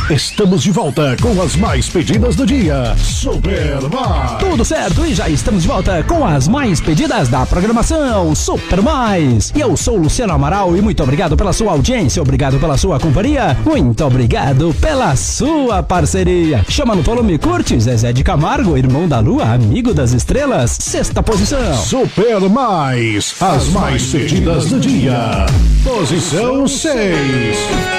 Estamos de volta com as mais pedidas do dia. Super Mais. Tudo certo, e já estamos de volta com as mais pedidas da programação Super Mais. E eu sou o Luciano Amaral e muito obrigado pela sua audiência, obrigado pela sua companhia, muito obrigado pela sua parceria. Chama no volume, curte Zezé de Camargo, Irmão da Lua, Amigo das Estrelas, sexta posição. Super Mais, as mais pedidas do dia. Posição 6.